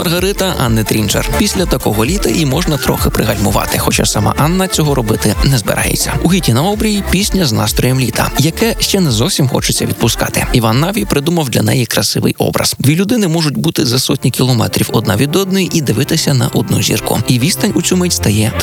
Маргарита Анни Трінчер. Після такого літа їй можна трохи пригальмувати, хоча сама Анна цього робити не збирається. У гіті на обрії пісня з настроєм літа, яке ще не зовсім хочеться відпускати. Іван Наві придумав для неї красивий образ. Дві людини можуть бути за сотні кілометрів одна від одної і дивитися на одну зірку. І відстань у цю мить стає